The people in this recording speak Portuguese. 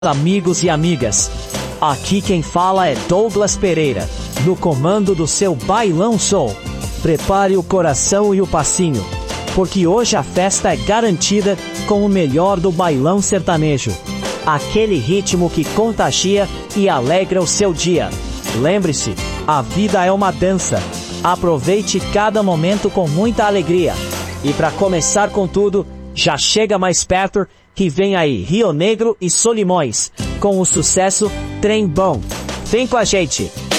Amigos e amigas, aqui quem fala é Douglas Pereira, no comando do seu Bailão Show. Prepare o coração e o passinho, porque hoje a festa é garantida com o melhor do bailão sertanejo. Aquele ritmo que contagia e alegra o seu dia. Lembre-se, a vida é uma dança. Aproveite cada momento com muita alegria. E para começar com tudo, já chega mais perto que vem aí Rio Negro e Solimões, com o sucesso Trem Bom. Vem com a gente!